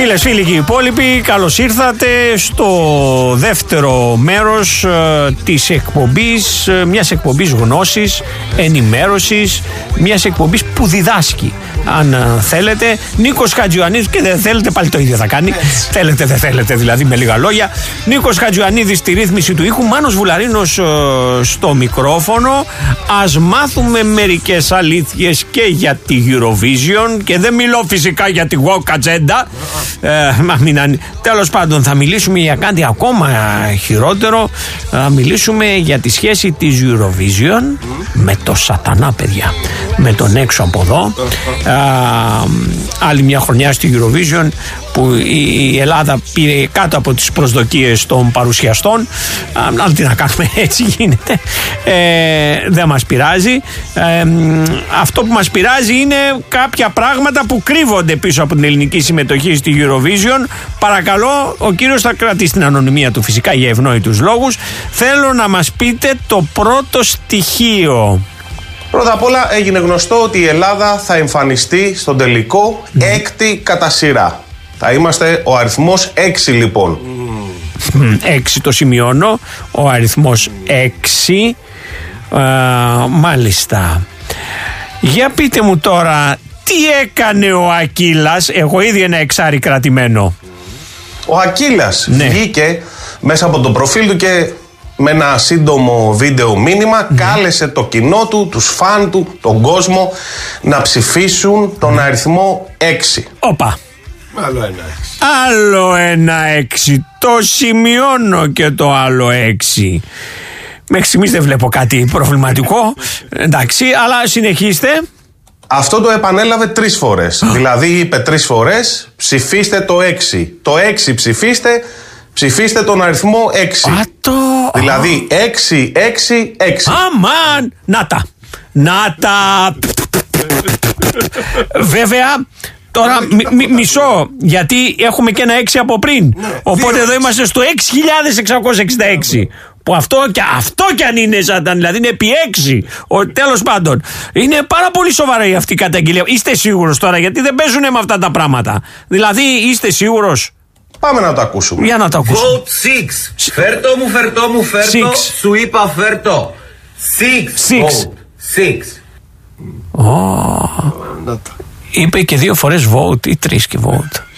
Φίλες, φίλοι και οι υπόλοιποι, καλώς ήρθατε στο δεύτερο μέρος της εκπομπής, μιας εκπομπής γνώσης, ενημέρωσης, μιας εκπομπής που διδάσκει. Αν θέλετε, Νίκος Χατζιωαννίδης, και δεν θέλετε πάλι το ίδιο θα κάνει. Θέλετε, δεν θέλετε, δηλαδή με λίγα λόγια. Νίκος Χατζιωαννίδης στη ρύθμιση του ήχου, Μάνος Βουλαρίνος στο μικρόφωνο. Ας μάθουμε μερικές αλήθειες και για τη Eurovision, και δεν μιλώ φυσικά για τη woke agenda. Τέλος πάντων, θα μιλήσουμε για κάτι ακόμα χειρότερο. Θα μιλήσουμε για τη σχέση της Eurovision με το σατανά, παιδιά, με τον έξω από εδώ. Άλλη μια χρονιά στη Eurovision που η Ελλάδα πήρε κάτω από τις προσδοκίες των παρουσιαστών. Αλλά τι να κάνουμε, έτσι γίνεται. Δεν μας πειράζει. Αυτό που μας πειράζει είναι κάποια πράγματα που κρύβονται πίσω από την ελληνική συμμετοχή στη Eurovision. Παρακαλώ, ο κύριος θα κρατήσει την ανωνυμία του φυσικά για ευνόητους λόγους. Θέλω να μας πείτε το πρώτο στοιχείο. Πρώτα απ' όλα έγινε γνωστό ότι η Ελλάδα θα εμφανιστεί στον τελικό έκτη κατά σειρά. Θα είμαστε ο αριθμός 6 λοιπόν. 6 το σημειώνω, ο αριθμός 6. Μάλιστα. Για πείτε μου τώρα, τι έκανε ο Ακύλας? Έχω ήδη ένα εξάρι κρατημένο. Ο Ακύλας βγήκε μέσα από το προφίλ του και με ένα σύντομο βίντεο μήνυμα κάλεσε το κοινό του, τους φαν του, τον κόσμο να ψηφίσουν τον αριθμό 6. Όπα. Άλλο ένα 6. Άλλο ένα 6. Το σημειώνω και το άλλο 6. Μέχρι στιγμής δεν βλέπω κάτι προβληματικό. Εντάξει, αλλά συνεχίστε. Αυτό το επανέλαβε 3 φορές. Δηλαδή είπε 3 φορές, ψηφίστε το 6. Το 6 ψηφίστε τον αριθμό 6. Δηλαδή 6, 6, 6. Αμάν! Να τα. Βέβαια, τώρα μισό, γιατί έχουμε και ένα 6 από πριν. Οπότε εδώ είμαστε στο 6.666. Που αυτό κι αν είναι σατάν, δηλαδή είναι επί 6. Τέλος πάντων, είναι πάρα πολύ σοβαρή αυτή η καταγγελία. Είστε σίγουρος τώρα? Γιατί δεν παίζουν με αυτά τα πράγματα. Δηλαδή, είστε σίγουρος? Πάμε να το ακούσουμε. Για να το ακούσουμε. Vote 6. Φέρτο μου, φέρτο. Σου είπα φέρτο. 6. 6. Είπε και 2 φορές vote ή 3 και vote.